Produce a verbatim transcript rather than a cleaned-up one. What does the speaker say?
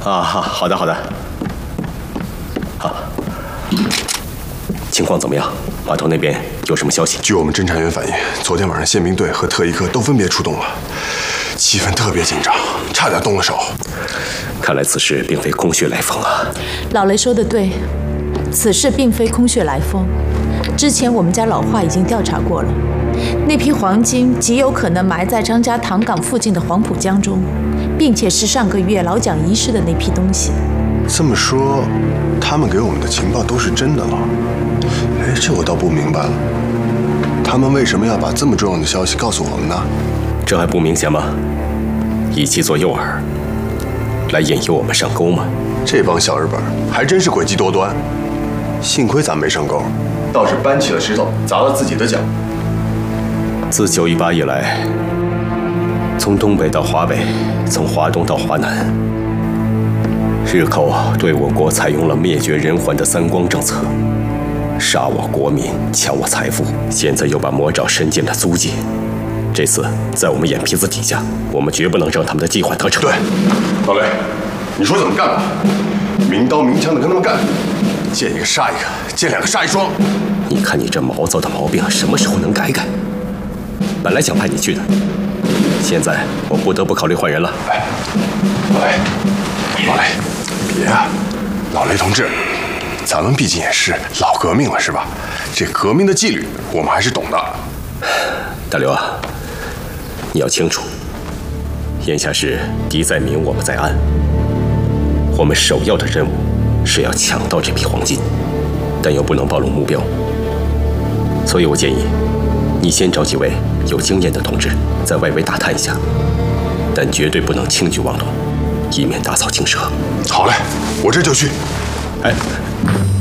啊，好好的好的。好，情况怎么样？码头那边有什么消息？ 据我们侦查员反映，昨天晚上宪兵队和特一科都分别出动了，气氛特别紧张，差点动了手。 看来此事并非空穴来风啊。 老雷说的对，此事并非空穴来风。之前我们家老华已经调查过了，那批黄金极有可能埋在张家塘港附近的黄浦江中，并且是上个月老蒋遗失的那批东西。 这么说，他们给我们的情报都是真的了。哎，这我倒不明白了，他们为什么要把这么重要的消息告诉我们呢？ 这还不明显吗？以其作诱饵，来引诱我们上钩吗？ 这帮小日本还真是诡计多端。幸亏咱没上钩，倒是搬起了石头砸了自己的脚。 自九一八以来，从东北到华北，从华东到华南，日寇对我国采用了灭绝人寰的三光政策，杀我国民，抢我财富，现在又把魔爪伸进了租界。这次在我们眼皮子底下，我们绝不能让他们的计划得逞。 对，老雷，你说怎么干吧？明刀明枪的跟他们干，见一个杀一个，见两个杀一双。 你看你这毛躁的毛病，什么时候能改改？本来想派你去的，现在我不得不考虑换人了。 哎，老雷，老雷，别啊！老雷同志，咱们毕竟也是老革命了，是吧？这革命的纪律，我们还是懂的。 大刘啊，你要清楚，眼下是敌在明，我们在暗。我们首要的任务是要抢到这批黄金，但又不能暴露目标。所以我建议你先找几位有经验的同志在外围打探一下，但绝对不能轻举妄动，以免打草惊蛇。 好嘞，我这就去。 哎。